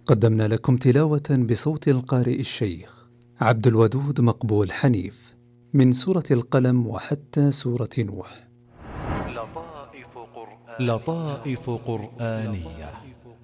قدمنا لكم تلاوة بصوت القارئ الشيخ عبد الودود مقبول حنيف من سورة القلم وحتى سورة نوح. لطائف قرآنية